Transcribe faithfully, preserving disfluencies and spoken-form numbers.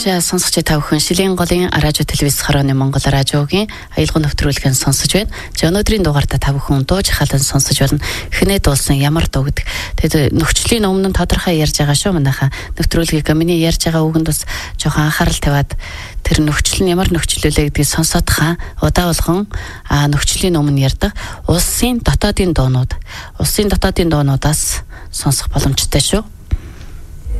За сонсогч та бүхэн Шилийн голын радио телевиз хорооны Монгол радиогийн аялал нэвтрүүлгийг сонсож байна. За өнөөдрийн дугаартаа та бүхэн дууж халан сонсож болно. Хинээ дуулсан ямар дуу гэдэг. Тэгээд нөхцөлийн өмнө тодорхой ярьж байгаа шүү манайха. Нэвтрүүлгийг миний ярьж байгаа үгэнд бас жоохон анхаарал тавиад тэр нөхцөл нь ямар нөхцөлөлөө гэдгийг сонсоод хаа удаа болгон а нөхцөлийн өмнө ярьдаг улсын дотоодын дуунууд улсын дотоодын дуунуудаас сонсох боломжтой шүү.